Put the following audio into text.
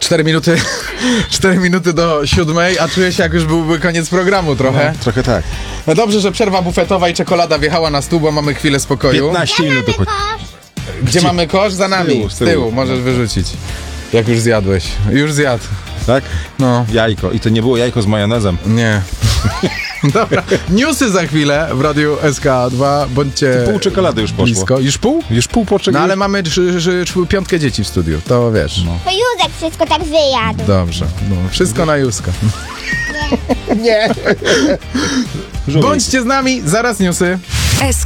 4 minuty, 4 minuty do 7, a czuję się jak już byłby koniec programu trochę. No, trochę tak. No dobrze, że przerwa bufetowa i czekolada wjechała na stół, bo mamy chwilę spokoju. 15 minut dochodzi. Gdzie mamy kosz? Za nami. Z tyłu. Możesz wyrzucić. Jak już zjadłeś. Już zjadł. Tak? No. Jajko. I to nie było jajko z majonezem. Nie. Dobra. Newsy za chwilę w Radiu SK2. Bądźcie Pół czekolady już poszło. blisko. Już pół? Już pół po No ale mamy 5 dzieci w studiu. To wiesz. No. To Józek wszystko tak wyjadł. Dobrze. No, wszystko na Józka. Nie. Bądźcie z nami. Zaraz newsy.